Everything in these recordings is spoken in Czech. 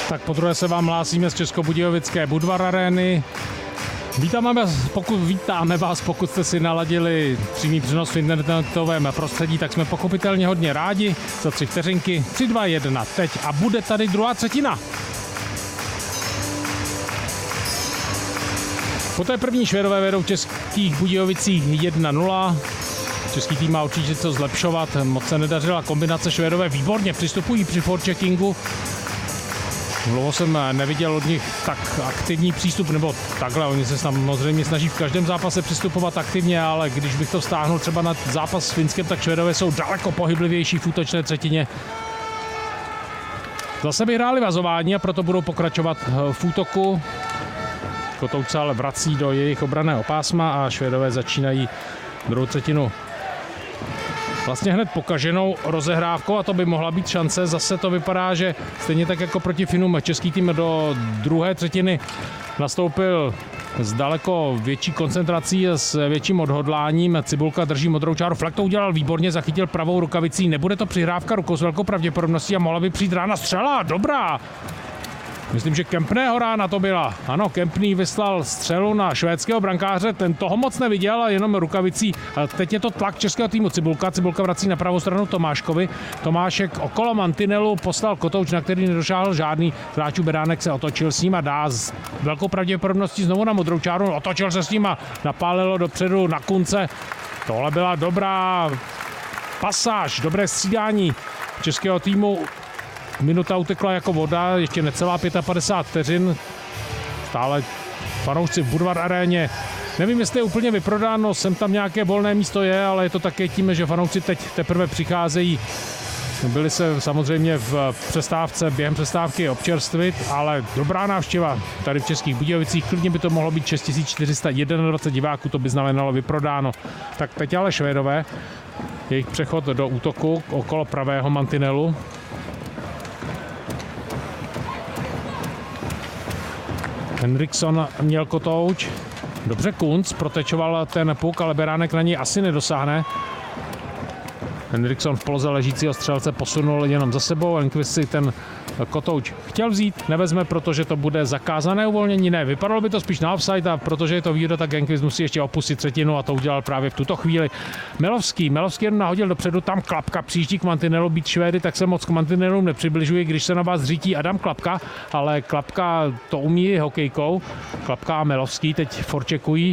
Tak podruhé se vám hlásíme z Českobudějovické Budvar Arény. Vítáme vás, pokud jste si naladili přímý přenos v internetovém prostředí, tak jsme pochopitelně hodně rádi. Za 3 vteřinky, 3, 2, 1, teď a bude tady druhá třetina. Po té první Švédové vedou v Českých Budějovicích 1-0. Český tým má určitě co zlepšovat, moc se nedařila kombinace, Švédové výborně přistupují při forecheckingu. Dlouho jsem neviděl od nich tak aktivní přístup, nebo takhle, oni se samozřejmě snaží v každém zápase přistupovat aktivně, ale když bych to vztáhnul třeba na zápas s Finskem, tak Švédové jsou daleko pohyblivější v útočné třetině. Zase vyhráli vazování a proto budou pokračovat v útoku. Kotouč se ale vrací do jejich obranného pásma a Švédové začínají druhou třetinu vlastně hned pokaženou rozehrávkou a to by mohla být šance. Zase to vypadá, že stejně tak jako proti Finům český tým do druhé třetiny nastoupil s daleko větší koncentrací, s větším odhodláním. Cibulka drží modrou čáru, Flak to udělal výborně, zachytil pravou rukavicí, nebude to přihrávka rukou s velkou pravděpodobností a mohla by přijít rána střela, dobrá! Myslím, že Kempného rána to byla. Ano, Kempný vyslal střelu na švédského brankáře, ten toho moc neviděl a jenom rukavicí. A teď je to tlak českého týmu Cibulka. Cibulka vrací na pravou stranu Tomáškovi. Tomášek okolo mantinelu poslal Kotouč, na který nedošáhl žádný hráčů. Beránek se otočil s ním a dá s velkou pravděpodobností znovu na modrou čáru. Otočil se s ním a napálilo dopředu na Kunce. Tohle byla dobrá pasáž, dobré střídání českého týmu. Minuta utekla jako voda, ještě necelá 55 vteřin. Stále fanoušci v Budvar Aréně. Nevím, jestli je úplně vyprodáno, sem tam nějaké volné místo je, ale je to také tím, že fanoušci teď teprve přicházejí. Byli se samozřejmě během přestávky občerstvit, ale dobrá návštěva tady v Českých Budějovicích. Klidně by to mohlo být 6421 diváků, to by znamenalo vyprodáno. Tak teď ale Švédové, jejich přechod do útoku okolo pravého mantinelu. Henriksson měl Kotouč. Dobře Kunc protečoval ten puk, ale Beránek na něj asi nedosáhne. Henriksson v poloze ležícího střelce posunul jenom za sebou. Enquist si ten Kotouč chtěl vzít, nevezme, protože to bude zakázané uvolnění. Ne, vypadalo by to spíš na offside a protože je to výhoda, tak Enquist musí ještě opustit třetinu a to udělal právě v tuto chvíli. Melovský jen nahodil dopředu, tam Klapka přijíždí k mantinelu, být Švédy, tak se moc k mantinelům nepřibližuje, když se na vás řítí Adam Klapka, ale Klapka to umí hokejkou. Klapka a Melovský teď forecheckují.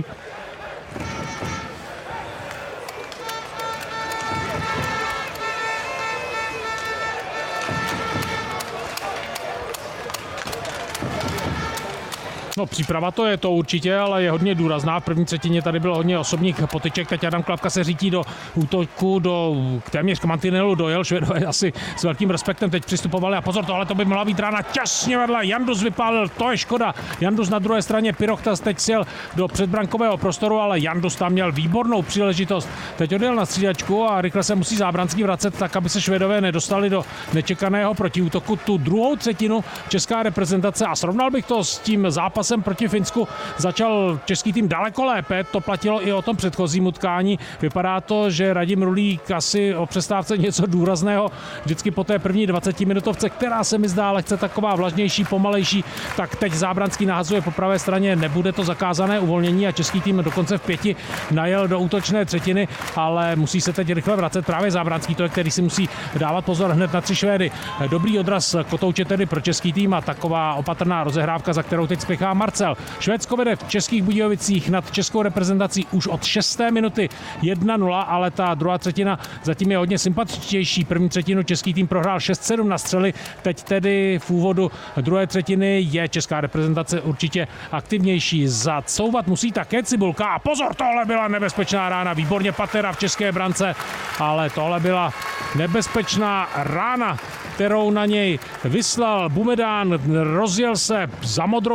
No příprava to je to určitě, ale je hodně důrazná. V první třetině tady bylo hodně osobních potyček, teď Adam Klapka se řítí do útoku, téměř k mantinelu dojel. Švédové asi s velkým respektem teď přistupovali a pozor, tohle to by mohla být rána těsně vedle. Jandus vypálil, to je škoda. Jandus na druhé straně, Pirochtas teď sjel do předbrankového prostoru, ale Jandus tam měl výbornou příležitost. Teď odjel na střídačku a rychle se musí Zábranský vracet tak, aby se Švédové nedostali do nečekaného protiútoku. Tu druhou třetinu česká reprezentace a srovnal bych to s tím zápasem proti Finsku začal český tým daleko lépe, to platilo i o tom předchozím utkání. Vypadá to, že Radim Rulík asi o přestávce něco důrazného vždycky po té první 20-minutovce, která se mi zdá lehce taková vlažnější, pomalejší, tak teď Zábranský nahazuje po pravé straně, nebude to zakázané uvolnění a český tým dokonce v 5 najel do útočné třetiny, ale musí se teď rychle vracet právě Zábranský, to je, který si musí dávat pozor hned na 3 Švédy. Dobrý odraz Kotouče tedy pro český tým a taková opatrná rozehrávka, za kterou teď spěchá Marcel. Švédsko vede v Českých Budějovicích nad českou reprezentací už od 6. minuty 1-0, ale ta druhá třetina zatím je hodně sympatičtější. První třetinu český tým prohrál 6-7 na střely, teď tedy v úvodu druhé třetiny je česká reprezentace určitě aktivnější. Zacouvat musí také Cibulka a pozor, tohle byla nebezpečná rána, výborně Patera v české brance, ale tohle byla nebezpečná rána, kterou na něj vyslal Bumedán, rozjel se za modrou čarou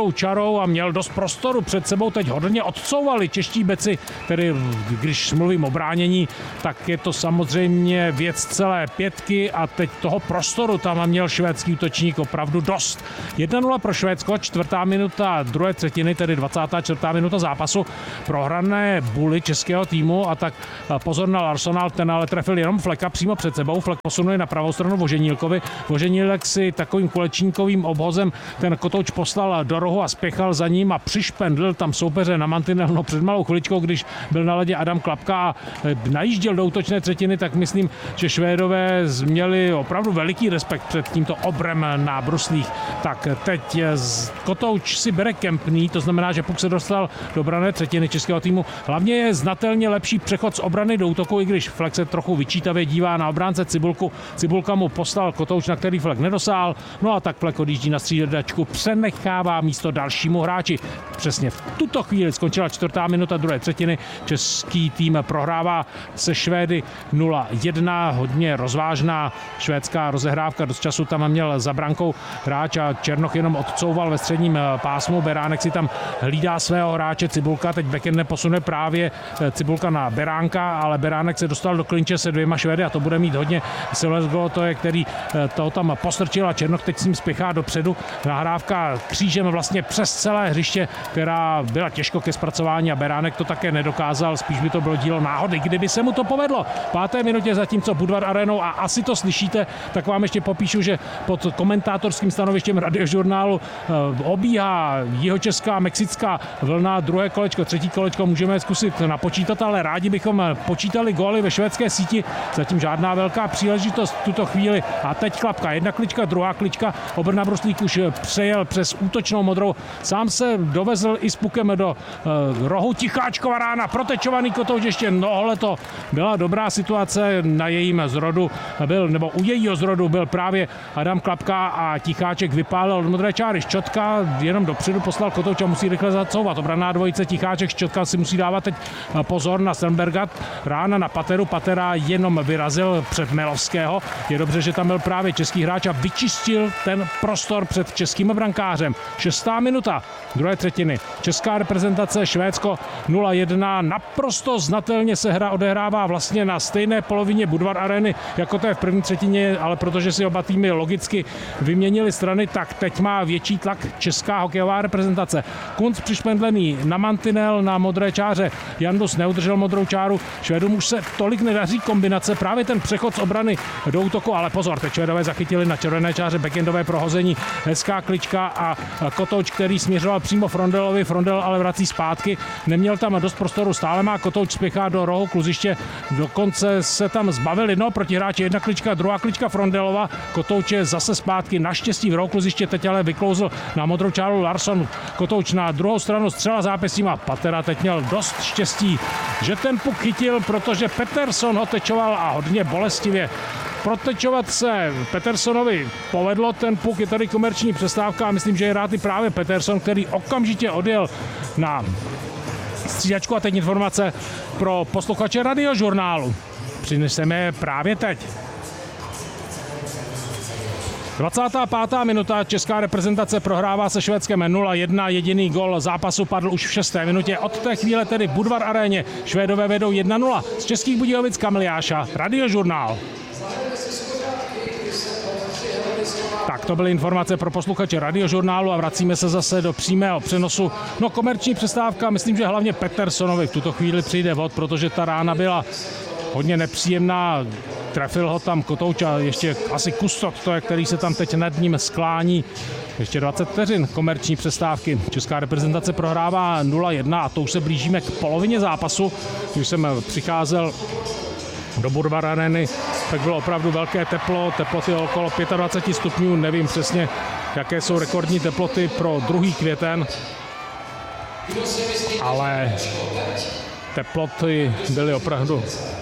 šancou a měl dost prostoru před sebou. Teď hodně odcouvali čeští beci, tedy když mluvím o bránění, tak je to samozřejmě věc celé pětky a teď toho prostoru tam měl švédský útočník opravdu dost. 1-0 pro Švédsko, 4. minuta druhé třetiny, tedy 24. minuta zápasu. Prohrané buly českého týmu a tak pozor na Larssona, ten ale trefil jenom Fleka přímo před sebou. Flek posunuje na pravou stranu Voženílkovi. Voženílek si takovým kulečníkovým obhozem ten kotouč poslal do rohu a spěchal za ním a přišpendl tam soupeře na mantinel. No před malou chviličkou, když byl na ledě Adam Klapka a najížděl do útočné třetiny, tak myslím, že Švédové měli opravdu veliký respekt před tímto obrem na bruslích. Tak teď kotouč si bere Kempný, to znamená, že puk se dostal do branné třetiny českého týmu. Hlavně je znatelně lepší přechod z obrany do útoku, i když Flek se trochu vyčítavě dívá na obránce Cibulku. Cibulka mu poslal kotouč, na který Flek nedosáhl. No a tak Flek odjíždí na střídačku, přenechává místo dalšímu hráči. Přesně v tuto chvíli skončila 4. minuta druhé třetiny. Český tým prohrává se Švédy 0-1. Hodně rozvážná švédská rozehrávka. Dost času tam měl za brankou hráč a Černoch jenom odcouval ve středním pásmu. Beránek si tam hlídá svého hráče Cibulka. Teď backend posune právě Cibulka na Beránka, ale Beránek se dostal do klinče se 2 Švédy a to bude mít hodně silné gól, to je, který toho tam postrčil a Černoch teď s ním spěchá dopředu. Nahrávka křížem vlastně přes celé hřiště, která byla těžko ke zpracování a Beránek to také nedokázal, spíš by to bylo dílo náhody, kdyby se mu to povedlo. V 5. minutě zatímco Budvar Arenou, a asi to slyšíte, tak vám ještě popíšu, že pod komentátorským stanovištěm Radiožurnálu obíhá jihočeská mexická vlna, druhé kolečko, třetí kolečko můžeme zkusit napočítat, ale rádi bychom počítali góly ve švédské síti, zatím žádná velká příležitost v tuto chvíli a teď Klapka, jedna klička, druhá klička, obr na bruslík už přejel přes útočnou modrou, sám se dovezl i s pukem do rohu, Ticháčkova rána, protečovaný kotouč ještě, nohle to byla dobrá situace, na jejím zrodu byl, nebo u jejího zrodu byl právě Adam Klapka a Ticháček vypálil od modré čáry. Ščotka jenom dopředu poslal kotouč a musí rychle zacouvat. Obranná dvojice Ticháček, Ščotka si musí dávat teď pozor na Sternberga, rána na Pateru, Patera jenom vyrazil před Melovského. Je dobře, že tam byl právě český hráč a vyčistil ten prostor před českým brankářem. 6. minuta druhé třetiny. Česká reprezentace Švédsko 0-1. Naprosto znatelně se hra odehrává vlastně na stejné polovině Budvar Areny, jako to je v první třetině, ale protože si oba týmy logicky vyměnili strany, tak teď má větší tlak česká hokejová reprezentace. Kunc přišpendlený na mantinel na modré čáře. Jandus neudržel modrou čáru. Švédům už se tolik nedaří kombinace. Právě ten přechod z obrany do útoku, ale pozor, teď Švédové zachytili na červené čáře backendové prohození. Hezká klička a kotouč, který směřoval přímo Frondelovi. Frondel ale vrací zpátky. Neměl tam dost prostoru, stále má kotouč, spěchá do rohu kluziště. Dokonce se tam zbavil jednoho protihráče, jedna klička, druhá klička Frondelova. Kotouč je zase zpátky, naštěstí v rohu kluziště, teď ale vyklouzl na modrou čáru Larsson. Kotouč na druhou stranu, střela zápěstím a Patera teď měl dost štěstí, že ten puk chytil, protože Peterson ho tečoval a hodně bolestivě. Protečovat se Petersonovi povedlo, ten puk, je tady komerční přestávka a myslím, že je rád i právě Peterson, který okamžitě odjel na střídačku a teď informace pro posluchače Radiožurnálu. Přineseme je právě teď. 25. minuta, česká reprezentace prohrává se Švédskem 0-1, jediný gol zápasu padl už v 6. minutě. Od té chvíle tedy v Budvar Aréně Švédové vedou 1-0. Z Českých Budějovic Kamil Jáša, Radiožurnál. Tak to byly informace pro posluchače Radiožurnálu a vracíme se zase do přímého přenosu. No komerční přestávka, myslím, že hlavně Petersonovi v tuto chvíli přijde vod, protože ta rána byla hodně nepříjemná. Trefil ho tam kotouč a ještě asi Kustot, to je, který se tam teď nad ním sklání. Ještě 20 vteřin komerční přestávky. Česká reprezentace prohrává 0-1 a to už se blížíme k polovině zápasu. Když jsem přicházel do Budvar Areny, tak bylo opravdu velké teplo, teploty okolo 25 stupňů, nevím přesně, jaké jsou rekordní teploty pro 2. květen, ale teploty byly opravdu